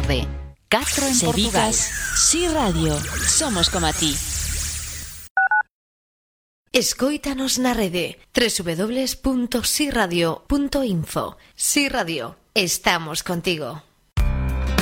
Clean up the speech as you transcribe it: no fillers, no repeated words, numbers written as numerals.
tarde. 4 en Portugal. Si Radio. Somos como a ti. Escóitanos na rede www.siradio.info. Si Radio, estamos contigo.